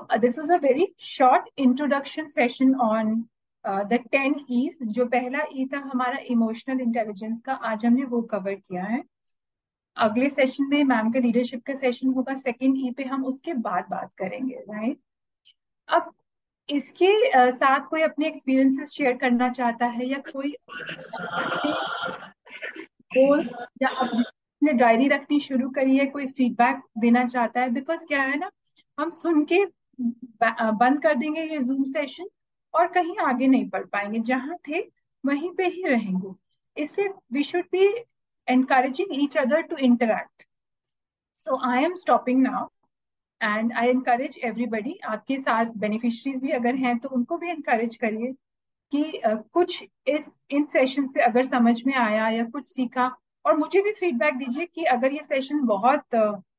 this was a very short introduction session on the 10 E's. जो पहला ई था हमारा इमोशनल इंटेलिजेंस का, आज हमने वो कवर किया है. अगले सेशन में मैम का लीडरशिप का सेशन होगा, सेकंड ई पे हम उसके बाद बात करेंगे, राइट. अब इसके साथ कोई अपने एक्सपीरियंसेस शेयर करना चाहता है, या कोई अपने गोल, या अब जिसने डायरी रखनी शुरू करी है कोई फीडबैक देना चाहता है. बिकॉज क्या है ना, हम सुन के बंद कर देंगे ये जूम सेशन और कहीं आगे नहीं बढ़ पाएंगे, जहां थे वहीं पे ही रहेंगे. इसलिए we should be encouraging each other to interact. So I am stopping now and I encourage everybody. आपके साथ बेनिफिशरीज भी अगर हैं तो उनको भी encourage करिए कि कुछ इस इन सेशन से अगर समझ में आया या कुछ सीखा, और मुझे भी फीडबैक दीजिए कि अगर ये सेशन बहुत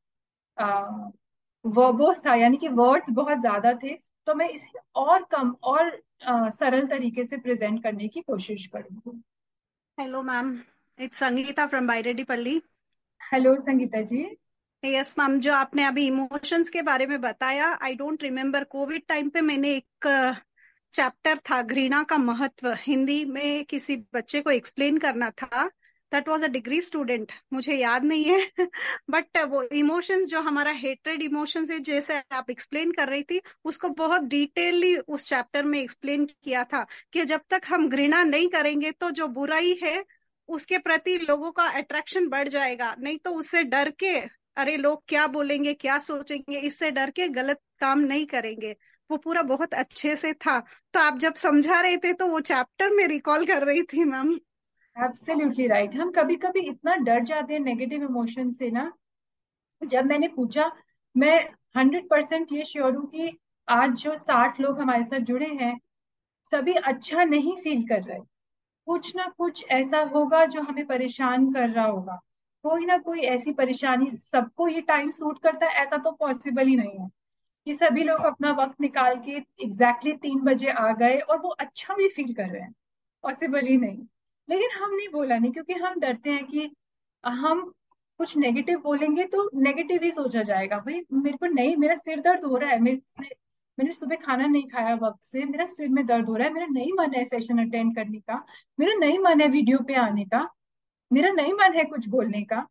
वर्बोस था, यानी कि वर्ड्स बहुत ज्यादा थे, तो मैं इसे और कम और सरल तरीके से प्रेजेंट करने की कोशिश करूंगी. Hello ma'am, it's Sangeeta from बायरेड्डीपल्ली. Hello Sangeeta ji. Yes ma'am, जो आपने अभी इमोशंस के बारे में बताया, I don't remember, Covid time पे मैंने एक चैप्टर था घृणा का महत्व, हिंदी में किसी बच्चे को एक्सप्लेन करना था. That was a degree student, मुझे याद नहीं है बट वो इमोशंस जो हमारा हेट्रेड इमोशंस है, जैसे आप एक्सप्लेन कर रही थी, उसको बहुत डिटेलली उस चैप्टर में एक्सप्लेन किया था कि जब तक हम घृणा नहीं करेंगे तो जो बुराई है उसके प्रति लोगों का अट्रैक्शन बढ़ जाएगा. नहीं तो उससे डर के, अरे लोग क्या बोलेंगे क्या सोचेंगे, इससे डर के गलत काम नहीं करेंगे. वो पूरा बहुत अच्छे से था. तो आप जब समझा रहे थे तो वो चैप्टर में रिकॉल कर रही थी मैम. Absolutely right. हम कभी कभी इतना डर जाते हैं नेगेटिव इमोशन से ना. जब मैंने पूछा, मैं 100% ये श्योर हूँ कि आज जो 60 लोग हमारे साथ जुड़े हैं, सभी अच्छा नहीं फील कर रहे. कुछ ना कुछ ऐसा होगा जो हमें परेशान कर रहा होगा. कोई ना कोई ऐसी परेशानी. सबको ये टाइम सूट करता है ऐसा तो पॉसिबल ही नहीं है कि सभी लोग अपना वक्त निकाल के एग्जैक्टली 3 बजे आ गए और वो अच्छा भी फील कर रहे हैं. पॉसिबल ही नहीं. लेकिन हम नहीं बोला, नहीं, क्योंकि हम डरते हैं कि हम कुछ नेगेटिव बोलेंगे तो नेगेटिव ही सोचा जाएगा. भाई मेरे को नहीं, मेरा सिर दर्द हो रहा है, मैंने सुबह खाना नहीं खाया वक्त से, मेरा सिर में दर्द हो रहा है, मेरा नहीं मन है सेशन अटेंड करने का, मेरा नहीं मन है वीडियो पे आने का, मेरा नहीं मन है कुछ बोलने का.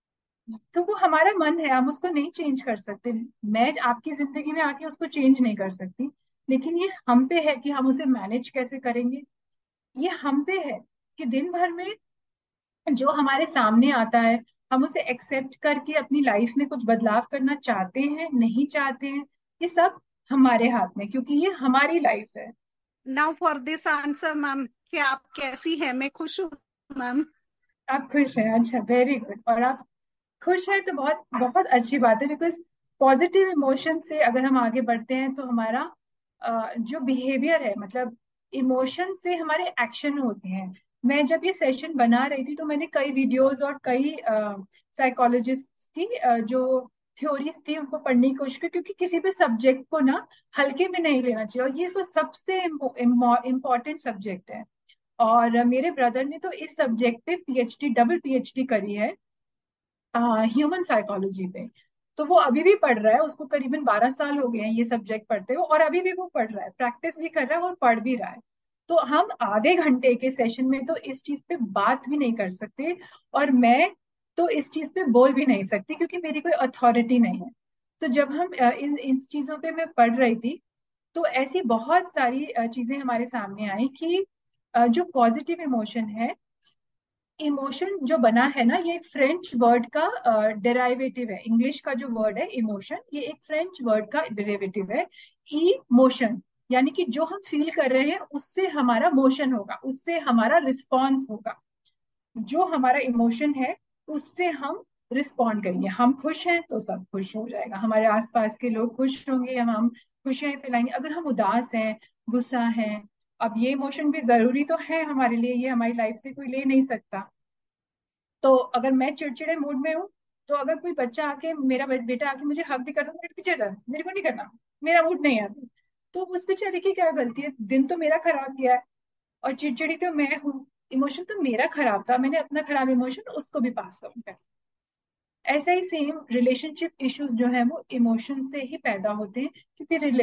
तो वो हमारा मन है, हम उसको नहीं चेंज कर सकते. मैं आपकी जिंदगी में आके उसको चेंज नहीं कर सकती. लेकिन ये हम पे है कि हम उसे मैनेज कैसे करेंगे. ये हम पे है कि दिन भर में जो हमारे सामने आता है, हम उसे एक्सेप्ट करके अपनी लाइफ में कुछ बदलाव करना चाहते हैं, नहीं चाहते हैं. ये सब हमारे हाथ में, क्योंकि ये हमारी लाइफ है. Now for this answer ma'am, कि आप कैसी हैं? मैं खुश हूँ मैम. आप खुश हैं? अच्छा, वेरी गुड. और आप खुश हैं तो बहुत बहुत अच्छी बात है. बिकॉज पॉजिटिव इमोशन से अगर हम आगे बढ़ते हैं तो हमारा जो बिहेवियर है, मतलब इमोशन से हमारे एक्शन होते हैं. मैं जब ये सेशन बना रही थी तो मैंने कई वीडियोस और कई साइकोलॉजिस्ट की जो थ्योरीज थी उनको पढ़ने की कोशिश की, क्योंकि किसी भी सब्जेक्ट को ना हल्के में नहीं लेना चाहिए, और ये तो सबसे इम्पोर्टेंट सब्जेक्ट है. और मेरे ब्रदर ने तो इस सब्जेक्ट पे पीएचडी, डबल पीएचडी करी है, ह्यूमन साइकोलॉजी पे. तो वो अभी भी पढ़ रहा है, उसको करीबन 12 साल हो गए हैं ये सब्जेक्ट पढ़ते हुए, और अभी भी वो पढ़ रहा है, प्रैक्टिस भी कर रहा है और पढ़ भी रहा है. तो हम आधे घंटे के सेशन में तो इस चीज पे बात भी नहीं कर सकते, और मैं तो इस चीज पे बोल भी नहीं सकती क्योंकि मेरी कोई अथॉरिटी नहीं है. तो जब हम इन चीजों पे मैं पढ़ रही थी, तो ऐसी बहुत सारी चीजें हमारे सामने आई कि जो पॉजिटिव इमोशन है, इमोशन जो बना है ना, ये एक फ्रेंच वर्ड का डेराइवेटिव है. इंग्लिश का जो वर्ड है इमोशन, ये एक फ्रेंच वर्ड का डेरिवेटिव है. इमोशन यानी कि जो हम फील कर रहे हैं उससे हमारा मोशन होगा, उससे हमारा रिस्पॉन्स होगा. जो हमारा इमोशन है उससे हम रिस्पॉन्ड करेंगे. हम खुश हैं तो सब खुश हो जाएगा, हमारे आसपास के लोग खुश होंगे, हम खुशियां फैलाएंगे. अगर हम उदास हैं, गुस्सा हैं, अब ये इमोशन भी जरूरी तो है हमारे लिए, ये हमारी लाइफ से कोई ले नहीं सकता. तो अगर मैं चिड़चिड़े मूड में हूँ, तो अगर कोई बच्चा आके, मेरा बेटा आके मुझे हक भी करता है, मेरे पीछे कर, मेरे को नहीं करना, मेरा मूड नहीं है अभी, तो उस बेचारे की क्या गलती है? दिन तो मेरा खराब किया है, और चिड़चिड़ी तो मैं हूँ. इमोशन तो मेरा खराब था, मैंने अपना खराब इमोशन उसको भी पास ऑन कर. ऐसा ही सेम रिलेशनशिप इश्यूज जो है वो इमोशन से ही पैदा होते हैं, क्योंकि